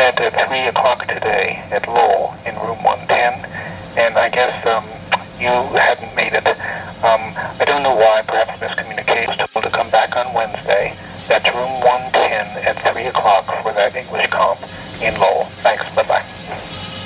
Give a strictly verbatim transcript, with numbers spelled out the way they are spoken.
met at three o'clock today at Lowell in room one ten, and I guess um, you hadn't made it. Um, I don't know why, perhaps miscommunication. I was told to come back on Wednesday. That's room one ten at three o'clock for that English comp in Lowell. Thanks. Bye-bye.